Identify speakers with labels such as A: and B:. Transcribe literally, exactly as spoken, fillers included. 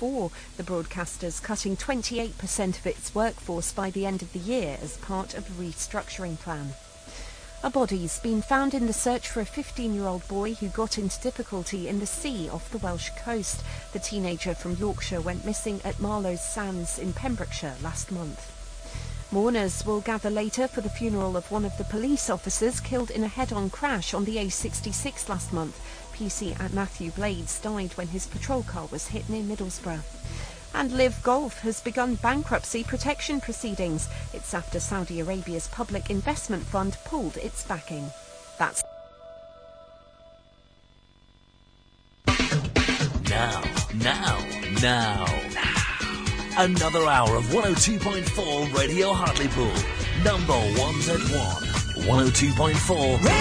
A: for the broadcasters, cutting twenty-eight percent of its workforce by the end of the year as part of a restructuring plan. A body's been found in the search for a fifteen-year-old boy who got into difficulty in the sea off the Welsh coast. The teenager from Yorkshire went missing at Marlow Sands in Pembrokeshire last month. Mourners will gather later for the funeral of one of the police officers killed in a head-on crash on the A sixty-six last month. P C Matthew Blades died when his patrol car was hit near Middlesbrough. And Liv Golf has begun bankruptcy protection proceedings. It's after Saudi Arabia's public investment fund pulled its backing. That's
B: now, now, now. Another hour of one oh two point four Radio Hartlepool. Number one Z one. one oh two point four Radio